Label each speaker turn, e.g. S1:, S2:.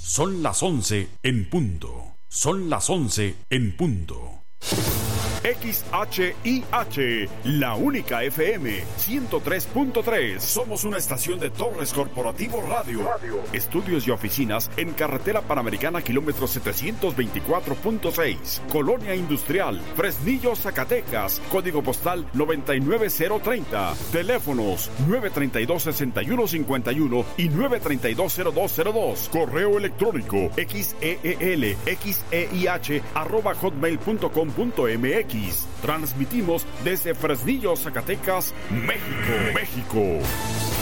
S1: Son las 11 en punto. Son las 11 en punto.
S2: XHIH, la única FM 103.3. Somos una estación de Torres Corporativo Radio. Estudios y oficinas en Carretera Panamericana, kilómetro 724.6. Colonia Industrial, Fresnillo, Zacatecas. Código postal 99030. Teléfonos 932-6151 y 932-0202. Correo electrónico xeelxeih@hotmail.com.mx. Transmitimos desde Fresnillo, Zacatecas, México.